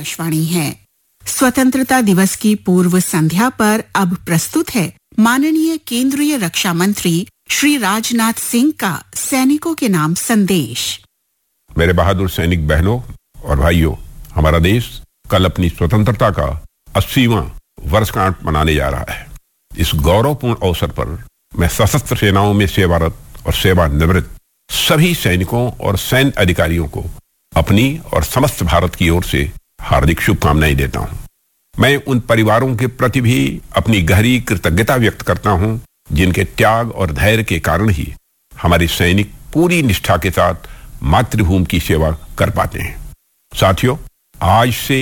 आकाशवाणी है। स्वतंत्रता दिवस की पूर्व संध्या पर अब प्रस्तुत है माननीय केंद्रीय रक्षा मंत्री श्री राजनाथ सिंह का सैनिकों के नाम संदेश। मेरे बहादुर सैनिक बहनों और भाइयों, हमारा देश कल अपनी स्वतंत्रता का 80वां वर्षगांठ मनाने जा रहा है। इस गौरवपूर्ण अवसर पर मैं सशस्त्र सेनाओं में सेवारत और सेवानिवृत्त सभी सैनिकों और सैन्य अधिकारियों को अपनी और समस्त भारत की ओर से हार्दिक शुभकामनाएं देता हूं। मैं उन परिवारों के प्रति भी अपनी गहरी कृतज्ञता व्यक्त करता हूं जिनके त्याग और धैर्य के कारण ही हमारे सैनिक पूरी निष्ठा के साथ मातृभूमि की सेवा कर पाते हैं। साथियों, आज से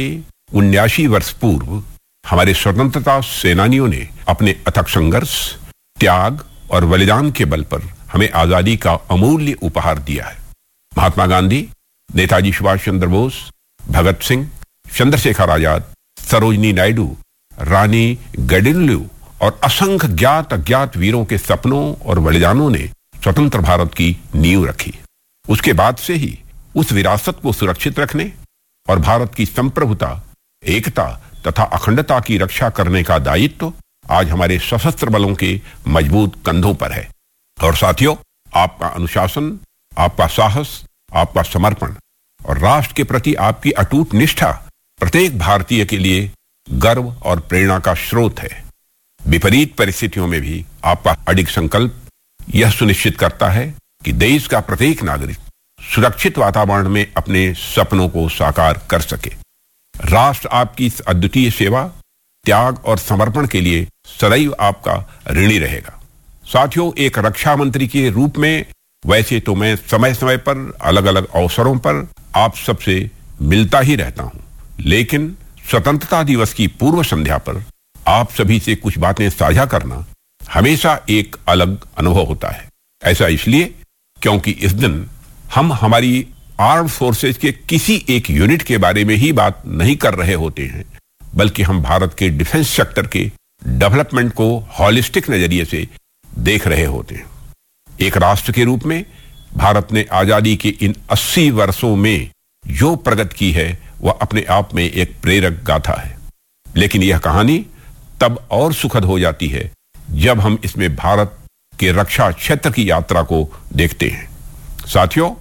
79 वर्ष पूर्व हमारे स्वतंत्रता सेनानियों ने अपने अथक संघर्ष, त्याग और बलिदान के बल पर हमें आजादी का अमूल्य उपहार दिया है। महात्मा गांधी, नेताजी सुभाष चंद्र बोस, भगत सिंह, चंद्रशेखर आजाद, सरोजनी नायडू, रानी गडिनल्यू और असंख्य ज्ञात अज्ञात वीरों के सपनों और बलिदानों ने स्वतंत्र भारत की नींव रखी। उसके बाद से ही उस विरासत को सुरक्षित रखने और भारत की संप्रभुता, एकता तथा अखंडता की रक्षा करने का दायित्व आज हमारे सशस्त्र बलों के मजबूत कंधों पर है। और साथियों, आपका अनुशासन, आपका साहस, आपका समर्पण और राष्ट्र के प्रति आपकी अटूट निष्ठा प्रत्येक भारतीय के लिए गर्व और प्रेरणा का स्रोत है। विपरीत परिस्थितियों में भी आपका अडिग संकल्प यह सुनिश्चित करता है कि देश का प्रत्येक नागरिक सुरक्षित वातावरण में अपने सपनों को साकार कर सके। राष्ट्र आपकी इस अद्वितीय सेवा, त्याग और समर्पण के लिए सदैव आपका ऋणी रहेगा। साथियों, एक रक्षा मंत्री के रूप में वैसे तो मैं समय समय पर अलग अलग अवसरों पर आप सबसे मिलता ही रहता हूं, लेकिन स्वतंत्रता दिवस की पूर्व संध्या पर आप सभी से कुछ बातें साझा करना हमेशा एक अलग अनुभव होता है। ऐसा इसलिए क्योंकि इस दिन हम हमारी आर्म फोर्सेज के किसी एक यूनिट के बारे में ही बात नहीं कर रहे होते हैं, बल्कि हम भारत के डिफेंस सेक्टर के डेवलपमेंट को हॉलिस्टिक नजरिए से देख रहे होते हैं। एक राष्ट्र के रूप में भारत ने आजादी के इन 80 वर्षों में जो प्रगति की है वह अपने आप में एक प्रेरक गाथा है। लेकिन यह कहानी तब और सुखद हो जाती है जब हम इसमें भारत के रक्षा क्षेत्र की यात्रा को देखते हैं। साथियों,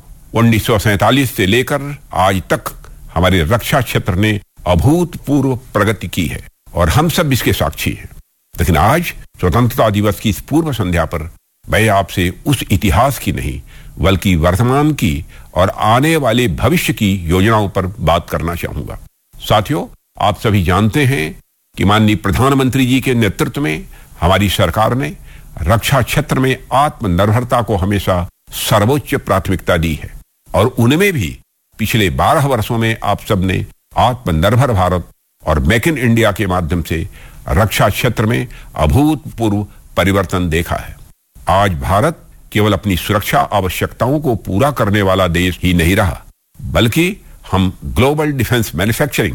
1947 से लेकर आज तक हमारे रक्षा क्षेत्र ने अभूतपूर्व प्रगति की है और हम सब इसके साक्षी हैं। लेकिन आज स्वतंत्रता दिवस की इस पूर्व संध्या पर मैं आपसे उस इतिहास की नहीं बल्कि वर्तमान की और आने वाले भविष्य की योजनाओं पर बात करना चाहूंगा। साथियों, आप सभी जानते हैं कि माननीय प्रधानमंत्री जी के नेतृत्व में हमारी सरकार ने रक्षा क्षेत्र में आत्मनिर्भरता को हमेशा सर्वोच्च प्राथमिकता दी है और उनमें भी पिछले 12 वर्षों में आप सबने आत्मनिर्भर भारत और मेक इन इंडिया के माध्यम से रक्षा क्षेत्र में अभूतपूर्व परिवर्तन देखा है। आज भारत केवल अपनी सुरक्षा आवश्यकताओं को पूरा करने वाला देश ही नहीं रहा, बल्कि हम ग्लोबल डिफेंस मैन्युफैक्चरिंग